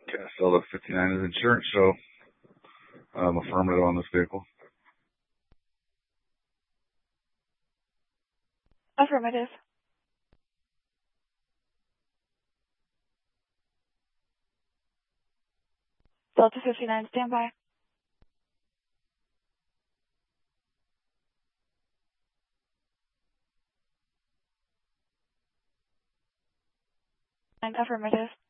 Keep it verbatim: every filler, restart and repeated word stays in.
Cast Delta fifty-nine is insurance show. Um, affirmative on this vehicle. Affirmative. Delta fifty-nine, stand by. Affirmative.